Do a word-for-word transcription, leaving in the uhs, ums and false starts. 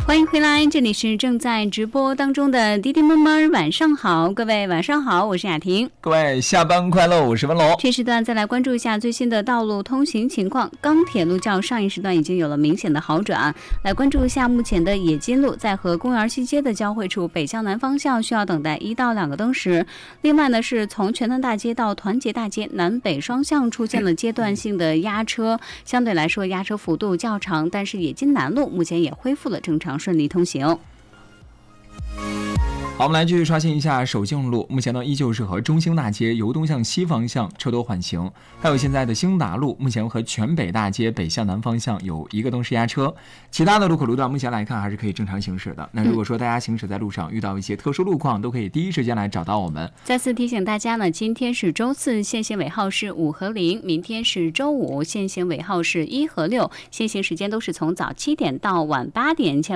欢迎回来，这里是正在直播当中的滴滴妈妈晚上好，各位晚上好，我是雅婷。 各位下班快乐，我是文龙。 这时段再来关注一下最新的道路通行情况。钢铁路较上一时段已经有了明显的好转，来关注一下目前的冶金路在和公园西街的交汇处北向南方向需要等待一到两个灯时。另外呢，是从全南大街到团结大街南北双向出现了阶段性的压车，相对来说压车幅度较长，但是冶金南路目前也恢复了正常顺利通行。 好，我们来继续刷新一下首庆路，目前呢依旧是和中兴大街由东向西方向车多缓行，还有现在的兴达路目前和全北大街北向南方向有一个灯是压车，其他的路口路段目前来看还是可以正常行驶的。那如果说大家行驶在路上遇到一些特殊路况，都可以第一时间来找到我们。 再次提醒大家呢，今天是周四，限行尾号是五和零，明天是周五，限行尾号是一和六，限行时间都是从早七点到晚八点。